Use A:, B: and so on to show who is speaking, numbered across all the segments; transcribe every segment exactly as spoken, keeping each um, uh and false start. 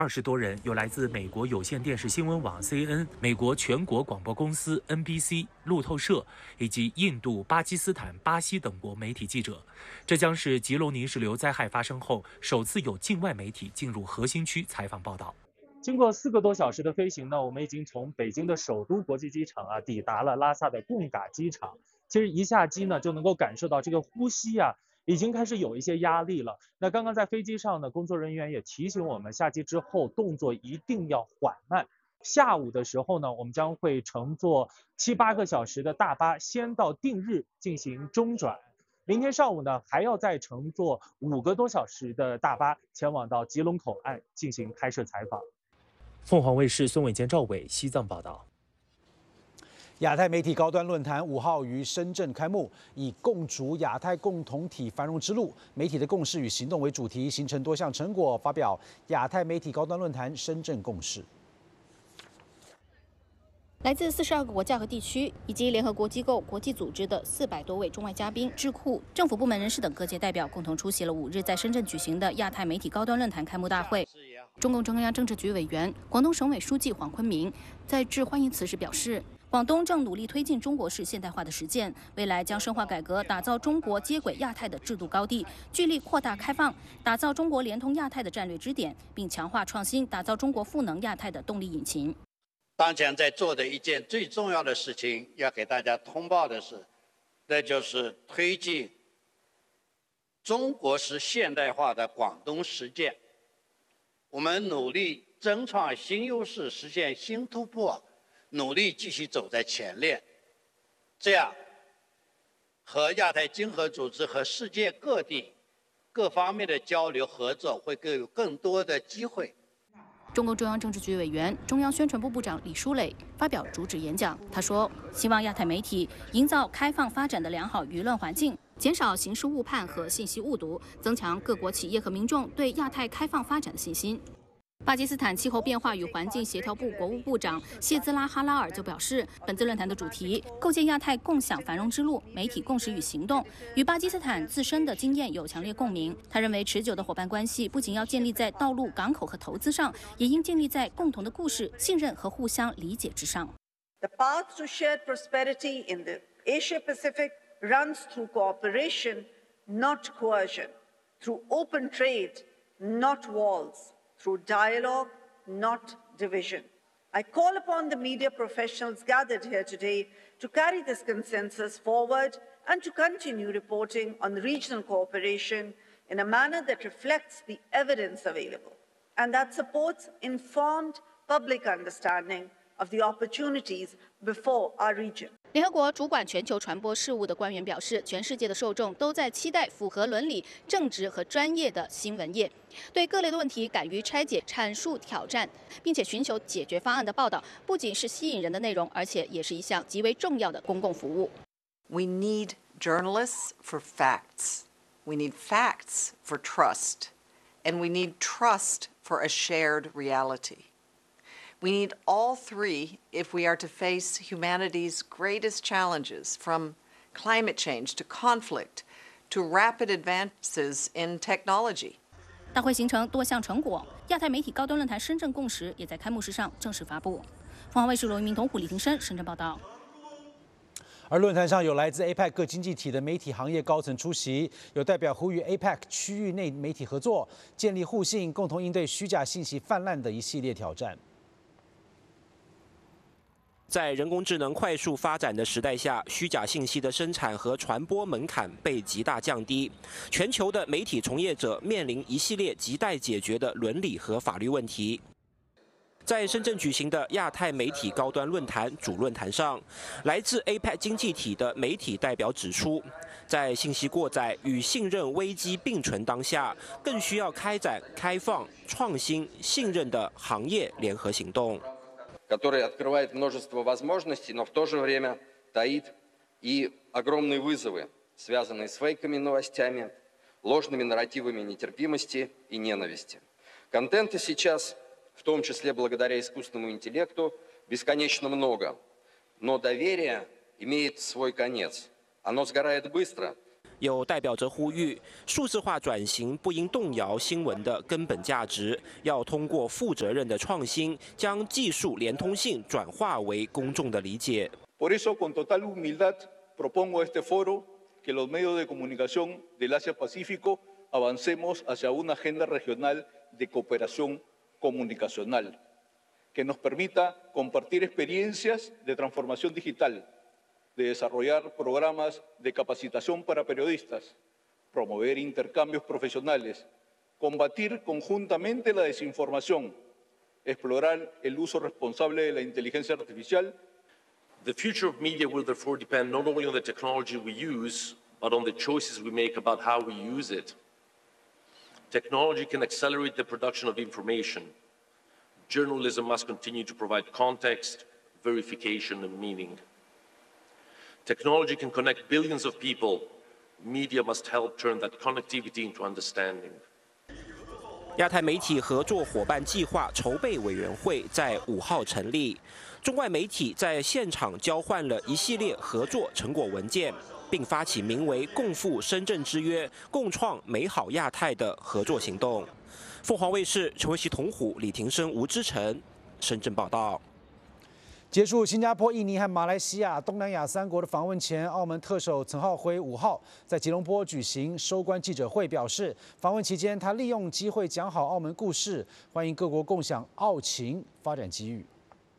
A: 二十多人，有来自美国有线电视新闻网 C N、美国全国广播公司 N B C、路透社以及印度、巴基斯坦、巴西等国媒体记者。这将是吉隆泥石流灾害发生后首次有境外媒体进入核心区采访报道。经过四个多小时的飞行呢，我们已经从北京的首都国际机场啊抵达了拉萨的贡嘎机场。其实一下机呢，就能够感受到这个呼吸啊。已经开始有一些压力了。那刚刚在飞机上呢，工作人员也提醒我们，下机之后动作一定要缓慢。下午的时候呢，我们将会乘坐七八个小时的大巴，先到定日进行中转。明天上午呢，还要再乘坐五个多小时的大巴，前往到吉隆口岸进行拍摄采访。凤凰卫视孙伟坚、赵伟西藏报道。
B: 亚太媒体高端论坛五号于深圳开幕，以共筑亚太共同体繁荣之路、媒体的共识与行动为主题，形成多项成果，发表亚太媒体高端论坛深圳共识。
C: 来自四十二个国家和地区，以及联合国机构、国际组织的四百多位中外嘉宾、智库、政府部门人士等各界代表，共同出席了五日在深圳举行的亚太媒体高端论坛开幕大会。中共中央政治局委员、广东省委书记黄坤明在致欢迎词时表示，广东正努力推进中国式现代化的实践，未来将深化改革，打造中国接轨亚太的制度高地，聚力扩大开放，打造中国联通亚太的战略支点，并强化创新，打造中国赋能亚太的动力引擎。
D: 当前在做的一件最重要的事情，要给大家通报的是，那就是推进中国式现代化的广东实践。我们努力争创新优势，实现新突破。努力继续走在前列，这样和亚太经合组织和世界各地各方面的交流合作会更有更多的机会。
C: 中共中央政治局委员、中央宣传部部长李书磊发表主旨演讲，他说：“希望亚太媒体营造开放发展的良好舆论环境，减少形式误判和信息误读，增强各国企业和民众对亚太开放发展的信心。”巴基斯坦气候变化与环境协调部国务部长谢兹拉哈拉尔就表示，本次论坛的主题“构建亚太共享繁荣之路：媒体共识与行动”与巴基斯坦自身的经验有强烈共鸣。他认为，持久的伙伴关系不仅要建立在道路、港口和投资上，也应建立在共同的故事、信任和互相理解之上。
E: The path to shared prosperity in the Asia-Pacific runs through cooperation, not coercion, through open trade, not walls.Through dialogue, not division. I call upon the media professionals gathered here today to carry this consensus forward and to continue reporting on regional cooperation in a manner that reflects the evidence available and that supports informed public understanding of the opportunities before our region.
C: 联合国主管全球传播事务的官员表示，全世界的受众都在期待符合伦理、正直和专业的新闻业，对各类的问题敢于拆解、阐述挑战，并且寻求解决方案的报道，不仅是吸引人的内容，而且也是一项极为重要的公共服务。
F: We need journalists for facts. We need facts for trust, and we need trust for a shared reality.We need all three if we are to face humanity's greatest challenges, from climate change to conflict to rapid advances in technology.
C: 大会形成多项成果，亚太媒体高端论坛深圳共识也在开幕式上正式发布。凤凰卫视罗一鸣、童虎、李庭生深圳报道。
B: 而论坛上有来自 A P E C 各经济体的媒体行业高层出席，有代表呼吁 A P E C 区域内媒体合作，建立互信，共同应对虚假信息泛滥的一系列挑战。
G: 在人工智能快速发展的时代下，虚假信息的生产和传播门槛被极大降低，全球的媒体从业者面临一系列亟待解决的伦理和法律问题。在深圳举行的亚太媒体高端论坛主论坛上，来自 A P E C 经济体的媒体代表指出，在信息过载与信任危机并存当下，更需要开展开放、创新、信任的行业联合行动。
H: который открывает множество возможностей, но в то же время таит и огромные вызовы, связанные с фейковыми новостями, ложными нарративами нетерпимости и ненависти. Контента сейчас, в том числе благодаря искусственному интеллекту, бесконечно много, но доверие имеет свой конец. Оно сгорает быстро.
G: 有代表则呼吁，数字化转型不应动摇新闻的根本价值，要通过负责任的创新，将技术连通性转化为公众的理解。
I: Por eso, con total humildad, propongo a este foro que los medios de comunicación del Asia-Pacífico avancemos hacia una agenda regional de cooperación comunicacional que nos permita compartir experiencias de transformación digital, de desarrollar programas de capacitación para periodistas, promover intercambios profesionales, combatir conjuntamente la desinformación, explorar el uso responsable de la inteligencia artificial.
J: The future of media will therefore depend not only on the technology we use, but on the choices we make about how we use it. Technology can accelerate the production of information. Journalism must continue to provide context, verification, and meaning. Technology can connect billions of people. Media must help turn that connectivity into understanding.
G: 亚太媒体合作伙伴计划筹备委员会在五号成立，中外媒体在现场交换了一系列合作成果文件，并发起名为“共赴深圳之约，共创美好亚太”的合作行动。凤凰卫视陈维熙、童虎、李庭生、吴之成，深圳报道。
B: 结束新加坡、印尼和马来西亚东南亚三国的访问前，澳门特首岑浩辉五号在吉隆坡举行收官记者会，表示访问期间他利用机会讲好澳门故事，欢迎各国共享澳情发展机遇。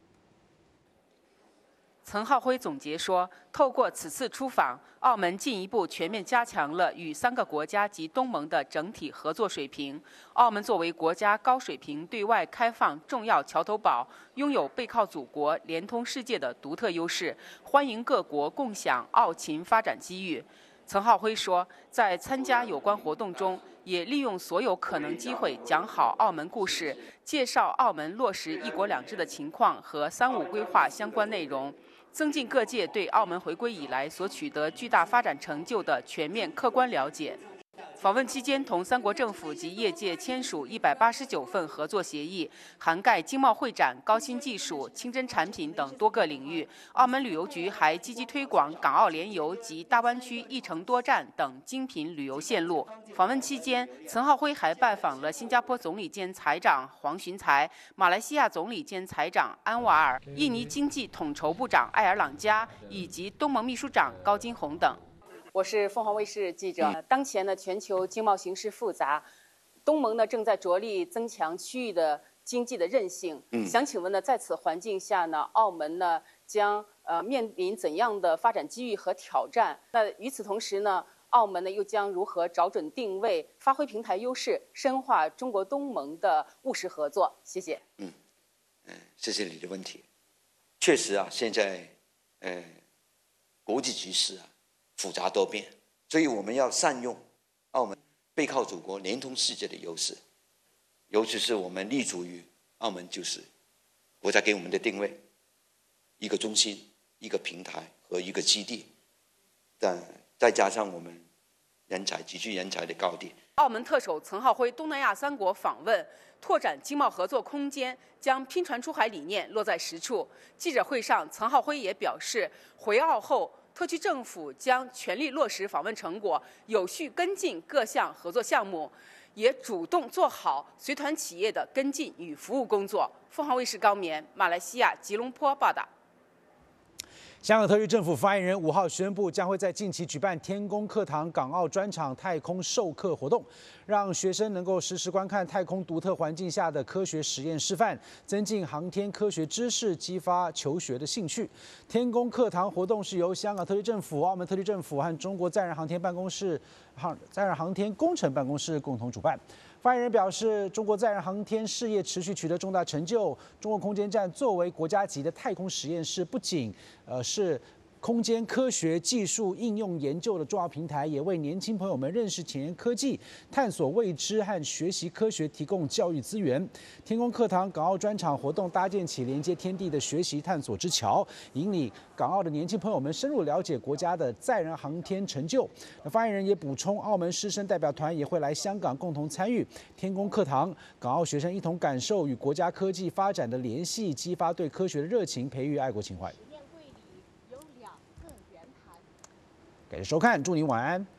K: 岑浩辉总结说，透过此次出访，澳门进一步全面加强了与三个国家及东盟的整体合作水平。澳门作为国家高水平对外开放重要桥头堡，拥有背靠祖国、连通世界的独特优势，欢迎各国共享澳秦发展机遇。岑浩辉说，在参加有关活动中，也利用所有可能机会讲好澳门故事，介绍澳门落实“一国两制”的情况和“三五”规划相关内容。 增进各界对澳门回归以来所取得巨大发展成就的全面客观了解。访问期间，同三国政府及业界签署一百八十九份合作协议，涵盖经贸会展、高新技术、清真产品等多个领域。澳门旅游局还积极推广港澳联游及大湾区一城多站等精品旅游线路。访问期间，岑浩辉还拜访了新加坡总理兼财长黄循财、马来西亚总理兼财长安瓦尔、印尼经济统筹部长艾尔朗加以及东盟秘书长高金红等。 我是凤凰卫视记者。当前呢，全球经贸形势复杂，东盟呢正在着力增强区域的经济的韧性。嗯，想请问呢，在此环境下呢，澳门呢将呃面临怎样的发展机遇和挑战？那与此同时呢，澳门呢又将如何找准定位，发挥平台优势，深化中国东盟的务实合作？谢谢。
L: 嗯，嗯、呃，谢谢你的问题。确实啊，现在呃国际局势啊。 复杂多变，所以我们要善用澳门背靠祖国、连通世界的优势，尤其是我们立足于澳门，就是国家给我们的定位，一个中心、一个平台和一个基地，但再加上我们人才极具人才的高地。
K: 澳门特首岑浩辉东南亚三国访问，拓展经贸合作空间，将拼船出海理念落在实处。记者会上，岑浩辉也表示，回澳后。 特区政府将全力落实访问成果，有序跟进各项合作项目，也主动做好随团企业的跟进与服务工作。凤凰卫视高棉，马来西亚吉隆坡报道。
B: 香港特区政府发言人五号宣布，将会在近期举办天宫课堂港澳专场太空授课活动，让学生能够实时观看太空独特环境下的科学实验示范，增进航天科学知识，激发求学的兴趣。天宫课堂活动是由香港特区政府、澳门特区政府和中国载人航天办公室、航载人航天工程办公室共同主办。 发言人表示，中国载人航天事业持续取得重大成就。中国空间站作为国家级的太空实验室，不仅呃是空间科学技术应用研究的重要平台，也为年轻朋友们认识前沿科技、探索未知和学习科学提供教育资源。天宫课堂港澳专场活动搭建起连接天地的学习探索之桥，引领港澳的年轻朋友们深入了解国家的载人航天成就。那发言人也补充，澳门师生代表团也会来香港共同参与天宫课堂，港澳学生一同感受与国家科技发展的联系，激发对科学的热情，培育爱国情怀。 感谢收看，祝您晚安。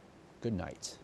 B: Good night.